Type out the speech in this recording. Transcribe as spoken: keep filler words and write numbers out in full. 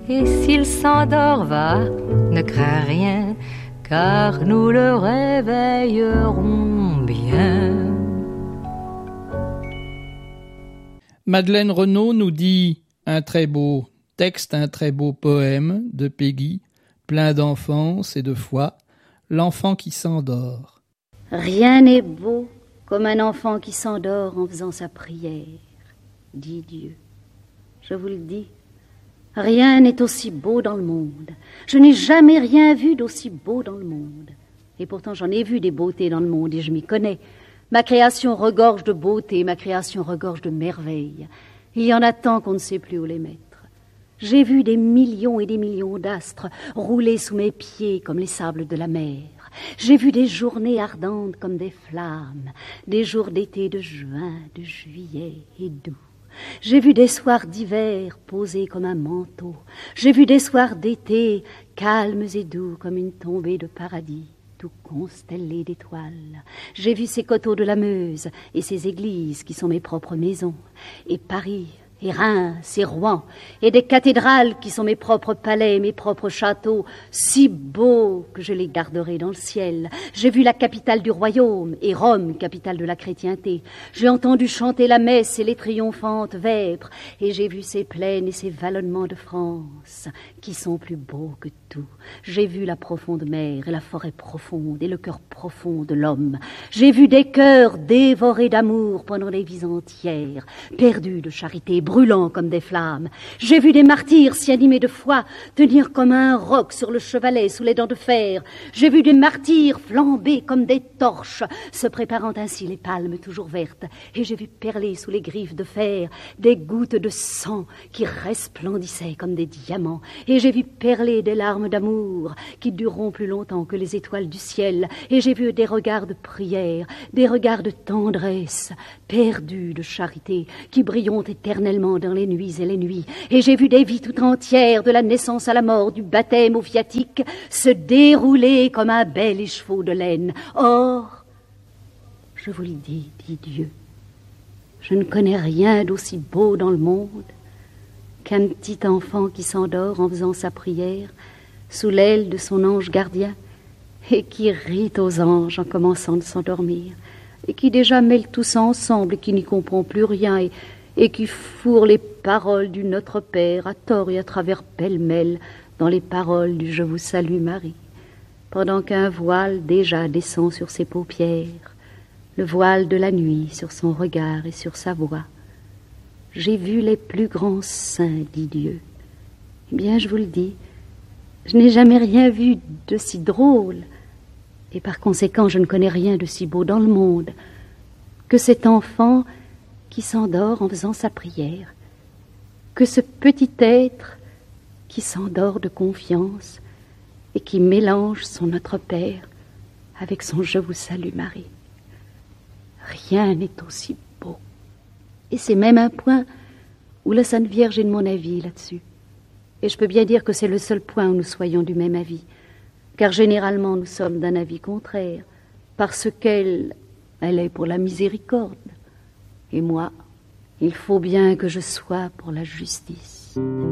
Et s'il s'endort, va, ne crains rien, car nous le réveillerons bien. Madeleine Renaud nous dit un très beau texte, un très beau poème de Péguy, plein d'enfance et de foi, l'enfant qui s'endort. Rien n'est beau comme un enfant qui s'endort en faisant sa prière, dit Dieu. Je vous le dis, rien n'est aussi beau dans le monde. Je n'ai jamais rien vu d'aussi beau dans le monde. Et pourtant j'en ai vu des beautés dans le monde et je m'y connais. Ma création regorge de beauté, ma création regorge de merveilles. Il y en a tant qu'on ne sait plus où les mettre. J'ai vu des millions et des millions d'astres rouler sous mes pieds comme les sables de la mer. J'ai vu des journées ardentes comme des flammes, des jours d'été, de juin, de juillet et d'août. J'ai vu des soirs d'hiver posés comme un manteau. J'ai vu des soirs d'été calmes et doux comme une tombée de paradis, tout constellé d'étoiles. J'ai vu ces coteaux de la Meuse et ces églises qui sont mes propres maisons, et Paris, et Reims, et Rouen, et des cathédrales qui sont mes propres palais, mes propres châteaux, si beaux que je les garderai dans le ciel. J'ai vu la capitale du royaume, et Rome, capitale de la chrétienté. J'ai entendu chanter la messe et les triomphantes vêpres, et j'ai vu ces plaines et ces vallonnements de France, qui sont plus beaux que tout. J'ai vu la profonde mer et la forêt profonde, et le cœur profond de l'homme. J'ai vu des cœurs dévorés d'amour pendant des vies entières, perdus de charité, brûlant comme des flammes. J'ai vu des martyrs si animés de foi tenir comme un roc sur le chevalet sous les dents de fer. J'ai vu des martyrs flamber comme des torches, se préparant ainsi les palmes toujours vertes. Et j'ai vu perler sous les griffes de fer des gouttes de sang qui resplendissaient comme des diamants. Et j'ai vu perler des larmes d'amour qui dureront plus longtemps que les étoiles du ciel. Et j'ai vu des regards de prière, des regards de tendresse, perdus de charité, qui brilleront éternellement dans les nuits et les nuits. Et j'ai vu des vies tout entières, de la naissance à la mort, du baptême au viatique, se dérouler comme un bel écheveau de laine. Or, je vous le dis, dit Dieu, je ne connais rien d'aussi beau dans le monde qu'un petit enfant qui s'endort en faisant sa prière sous l'aile de son ange gardien et qui rit aux anges en commençant de s'endormir et qui déjà mêle tout ça ensemble et qui n'y comprend plus rien et et qui fourre les paroles du Notre Père à tort et à travers pêle-mêle dans les paroles du « Je vous salue Marie », pendant qu'un voile déjà descend sur ses paupières, le voile de la nuit sur son regard et sur sa voix. J'ai vu les plus grands saints, dit Dieu. Eh bien, je vous le dis, je n'ai jamais rien vu de si drôle, et par conséquent, je ne connais rien de si beau dans le monde que cet enfant qui s'endort en faisant sa prière, que ce petit être qui s'endort de confiance et qui mélange son Notre Père avec son « Je vous salue Marie ». Rien n'est aussi beau. Et c'est même un point où la Sainte Vierge est de mon avis là-dessus. Et je peux bien dire que c'est le seul point où nous soyons du même avis, car généralement nous sommes d'un avis contraire, parce qu'elle, elle est pour la miséricorde. Et moi, il faut bien que je sois pour la justice.